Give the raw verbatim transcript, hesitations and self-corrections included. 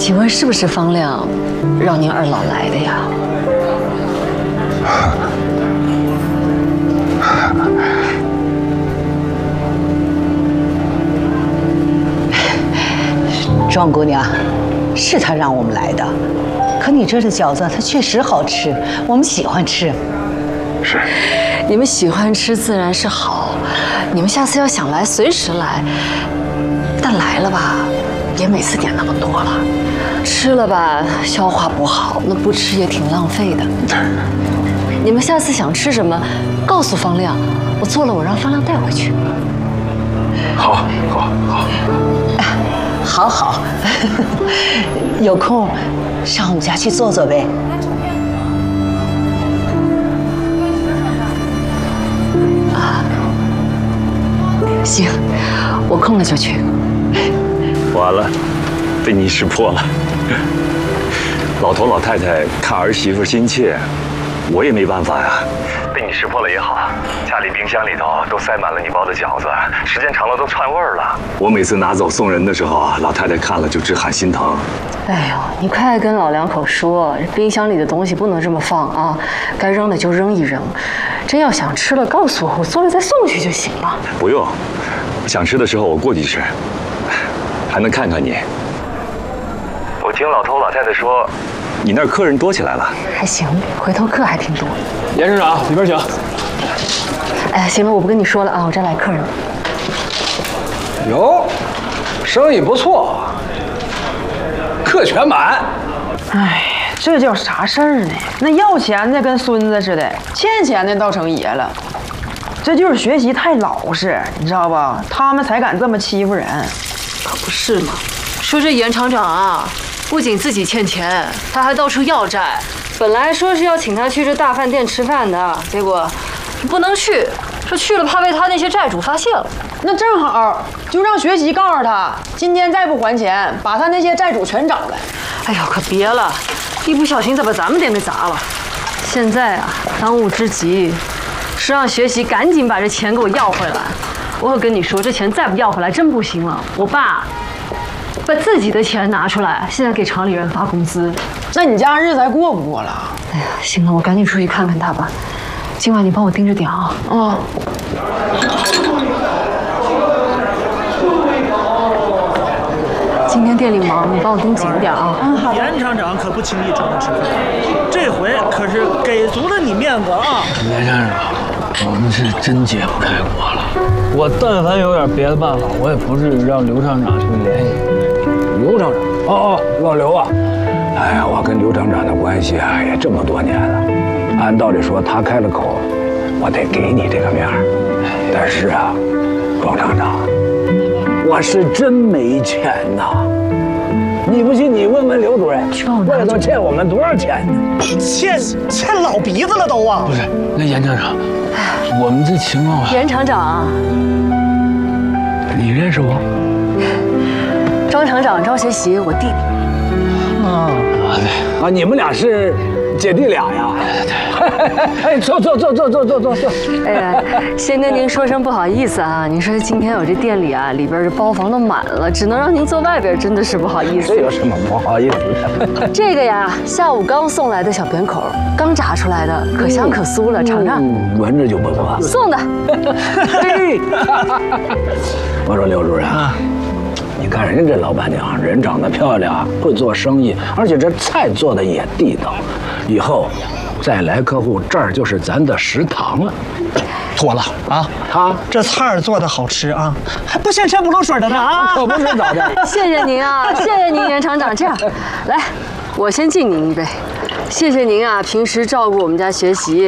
请问是不是方亮让您二老来的呀？ 庄姑娘，是他让我们来的。可你这的饺子，它确实好吃，我们喜欢吃。 是。 你们喜欢吃自然是好，你们下次要想来，随时来。但来了吧，别每次点那么多了，吃了吧消化不好，那不吃也挺浪费的。你们下次想吃什么，告诉方亮，我做了我让方亮带回去。 好，好，好。 好好，有空上我们家去坐坐呗。 啊，行，我空了就去。 完了，被你识破了。老头老太太看儿媳妇心切，我也没办法呀。被你识破了也好，家里冰箱里头都塞满了你包的饺子，时间长了都串味儿了。我每次拿走送人的时候啊，老太太看了就直喊心疼。 哎呦，你快跟老两口说，冰箱里的东西不能这么放啊，该扔的就扔一扔。真要想吃了，告诉我，我做了再送去就行了。 不用，想吃的时候我过去吃，还能看看你。我听老头老太太说，你那儿客人多起来了。 还行，回头客还挺多。 严市长，里边请。 哎，行了，我不跟你说了啊，我这儿来客人了。 哟，生意不错，客全满。 哎，这叫啥事儿呢？那要钱的跟孙子似的，欠钱的倒成爷了。这就是学习太老实，你知道吧？他们才敢这么欺负人。 可不是嘛。说这严厂长啊，不仅自己欠钱，他还到处要债。本来说是要请他去这大饭店吃饭的，结果不能去，说去了怕被他那些债主发现了。 那正好，就让学习告诉他，今天再不还钱，把他那些债主全找来。 哎呦，可别了，一不小心再把咱们店给砸了。现在啊，当务之急是让学习赶紧把这钱给我要回来。我可跟你说，这钱再不要回来，真不行了。我爸把自己的钱拿出来，现在给厂里人发工资。 那你家日子还过不过了？ 哎呀，行了，我赶紧出去看看他吧。今晚你帮我盯着点啊。 啊。 今天店里忙，你帮我盯紧点啊。 嗯，好的。 严厂长可不轻易找人吃饭，这回可是给足了你面子啊！ 严先生，我们是真解不开锅了。我但凡有点别的办法，我也不是让刘厂长去联系你。刘厂长，哦哦，老刘啊，哎呀，我跟刘厂长的关系啊也这么多年了，按道理说他开了口，我得给你这个面儿。但是啊，庄厂长，我是真没钱呐。你不信，你问问刘主任，这都欠我们多少钱呢？ 欠欠老鼻子了都啊！ 不是，那严厂长，我们这情况啊。 严厂长， 你认识我？ 张厂长张学习，我弟弟。 啊啊对啊，你们俩是姐弟俩呀？哎，坐坐坐坐坐坐坐坐。 哎，先跟您说声不好意思啊，您说今天我这店里啊，里边这包房都满了，只能让您坐外边，真的是不好意思。 这有什么不好意思的？ 这个呀，下午刚送来的小扁口，刚炸出来的，可香可酥了，尝尝。 嗯，闻着就不错。 送的。 我说刘主任啊。你看人家这老板娘，人长得漂亮，会做生意，而且这菜做的也地道。以后再来客户，这儿就是咱的食堂了。 妥了啊！ 他这菜儿做的好吃啊，还不嫌钱不漏水的呢啊！ 可不是咋的。 谢谢您啊，谢谢您，严厂长。这样，来，我先敬您一杯。谢谢您啊，平时照顾我们家学习。